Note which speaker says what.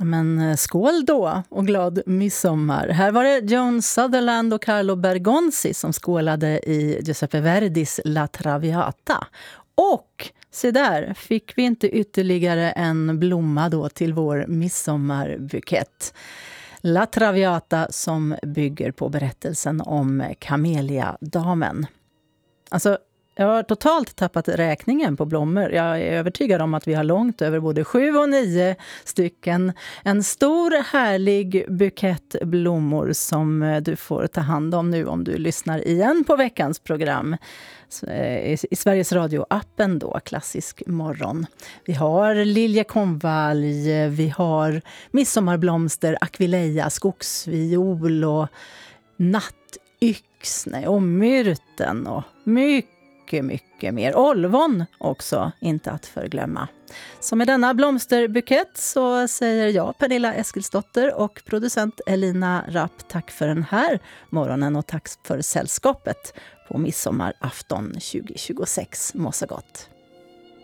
Speaker 1: Men skål då och glad midsommar. Här var det Joan Sutherland och Carlo Bergonzi som skålade i Giuseppe Verdis La Traviata. Och se där, fick vi inte ytterligare en blomma då till vår midsommarbukett. La Traviata som bygger på berättelsen om Camelia-damen. Alltså, jag har totalt tappat räkningen på blommor. Jag är övertygad om att vi har långt över både 7 och 9 stycken. En stor härlig bukett blommor som du får ta hand om nu om du lyssnar igen på veckans program. I Sveriges Radio-appen då, Klassisk morgon. Vi har liljekonvalj, vi har midsommarblomster, akvileja, skogsviol och nattyxne och myrten och mycket mer. Olvon också, inte att förglömma. Så med denna blomsterbukett så säger jag, Pernilla Eskilsdotter, och producent Elina Rapp, tack för den här morgonen och tack för sällskapet på midsommarafton 2026. Må så gott!